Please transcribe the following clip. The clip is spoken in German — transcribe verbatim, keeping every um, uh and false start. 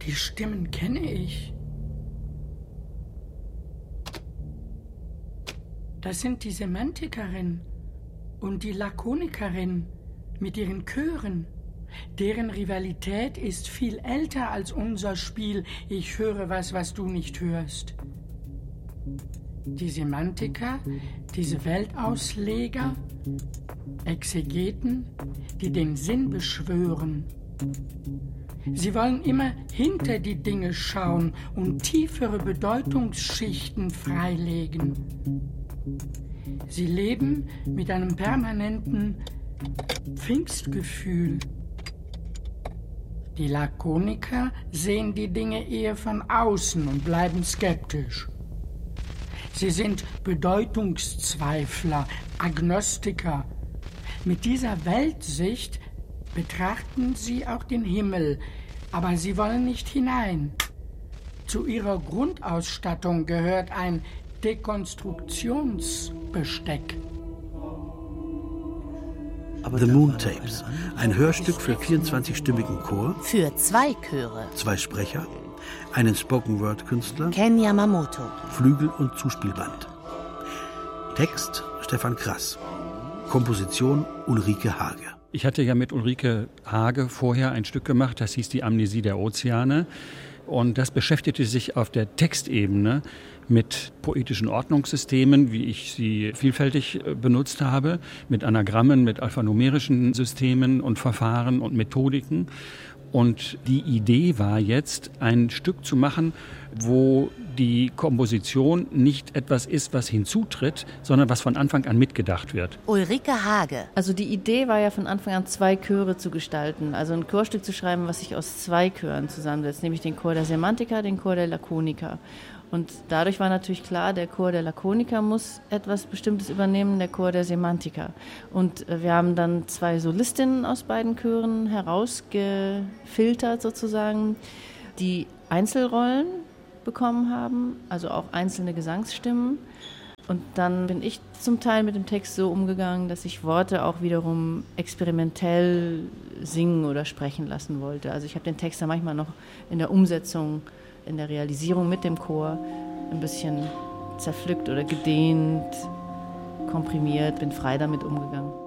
Die Stimmen kenne ich. Das sind die Semantikerin und die Lakonikerin mit ihren Chören. Deren Rivalität ist viel älter als unser Spiel. Ich höre was, was du nicht hörst. Die Semantiker, diese Weltausleger, Exegeten, die den Sinn beschwören. Sie wollen immer hinter die Dinge schauen und tiefere Bedeutungsschichten freilegen. Sie leben mit einem permanenten Pfingstgefühl. Die Lakoniker sehen die Dinge eher von außen und bleiben skeptisch. Sie sind Bedeutungszweifler, Agnostiker. Mit dieser Weltsicht betrachten sie auch den Himmel, aber sie wollen nicht hinein. Zu ihrer Grundausstattung gehört ein Dekonstruktionsbesteck. The Moon Tapes, ein Hörstück für vierundzwanzigstimmigen Chor, für zwei Chöre, zwei Sprecher, einen Spoken-Word-Künstler, Ken Yamamoto, Flügel und Zuspielband. Text Stefan Krass, Komposition Ulrike Hage. Ich hatte ja mit Ulrike Hage vorher ein Stück gemacht, das hieß Die Amnesie der Ozeane. Und das beschäftigte sich auf der Textebene mit poetischen Ordnungssystemen, wie ich sie vielfältig benutzt habe, mit Anagrammen, mit alphanumerischen Systemen und Verfahren und Methodiken. Und die Idee war jetzt, ein Stück zu machen, wo die Komposition nicht etwas ist, was hinzutritt, sondern was von Anfang an mitgedacht wird. Ulrike Hage. Also die Idee war ja von Anfang an, zwei Chöre zu gestalten. Also ein Chorstück zu schreiben, was sich aus zwei Chören zusammensetzt, nämlich den Chor der Semantiker, den Chor der Lakoniker. Und dadurch war natürlich klar, der Chor der Lakoniker muss etwas Bestimmtes übernehmen, der Chor der Semantiker. Und wir haben dann zwei Solistinnen aus beiden Chören herausgefiltert sozusagen, die Einzelrollen bekommen haben, also auch einzelne Gesangsstimmen. Und dann bin ich zum Teil mit dem Text so umgegangen, dass ich Worte auch wiederum experimentell singen oder sprechen lassen wollte. Also ich habe den Text dann manchmal noch in der Umsetzung, in der Realisierung mit dem Chor ein bisschen zerpflückt oder gedehnt, komprimiert, bin frei damit umgegangen.